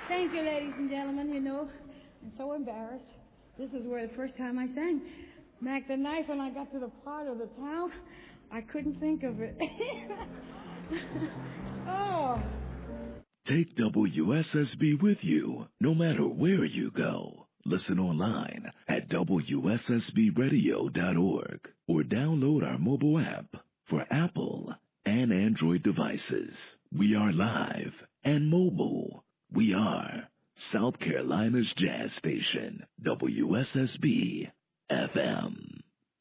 Thank you, ladies and gentlemen. You know, I'm so embarrassed. This is where the first time I sang Mac the Knife, and I got to the part of the town, I couldn't think of it. Oh. Take WSSB with you, no matter where you go. Listen online at WSSBradio.org or download our mobile app for Apple and Android devices. We are live and mobile. We are South Carolina's jazz station, WSSB FM.